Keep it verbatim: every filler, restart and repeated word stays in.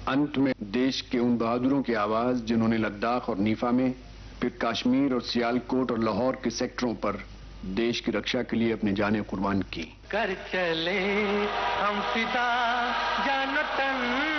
अंत में देश के उन बहादुरों की आवाज जिन्होंने लद्दाख और नीफा में, फिर कश्मीर और सियालकोट और लाहौर के सेक्टरों पर देश की रक्षा के लिए अपनी जानें कुर्बान की। कर चले हम फिदा जानो तन